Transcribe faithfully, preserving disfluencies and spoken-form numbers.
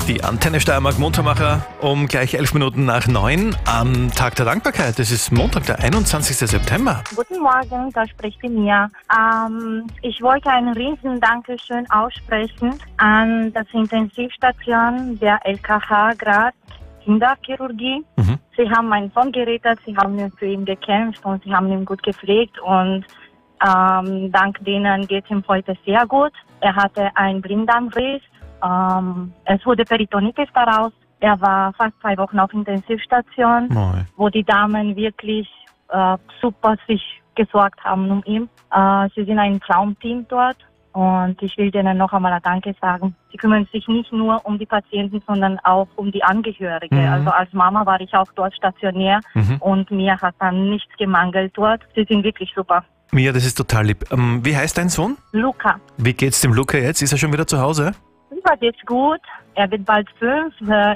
Die Antenne Steiermark Muntermacher um gleich elf Minuten nach neun am Tag der Dankbarkeit. Das ist Montag, der einundzwanzigsten September. Guten Morgen, da spricht die Mia. Ähm, ich wollte ein riesen Dankeschön aussprechen an das Intensivstation der L K H Graz Kinderchirurgie. Mhm. Sie haben meinen Sohn gerettet, sie haben für ihn gekämpft und sie haben ihn gut gepflegt und ähm, dank denen geht es ihm heute sehr gut. Er hatte einen Blinddarmriss. Ähm, es wurde Peritonitis daraus. Er war fast zwei Wochen auf Intensivstation, Moi. wo die Damen wirklich äh, super sich gesorgt haben um ihn. Äh, sie sind ein Traumteam dort und ich will denen noch einmal ein Danke sagen. Sie kümmern sich nicht nur um die Patienten, sondern auch um die Angehörige. Mhm. Also als Mama war ich auch dort stationär Mhm. und mir hat dann nichts gemangelt dort. Sie sind wirklich super. Mia, das ist total lieb. Ähm, wie heißt dein Sohn? Luca. Wie geht's dem Luca jetzt? Ist er schon wieder zu Hause? Luca geht's gut. Er wird bald fünf.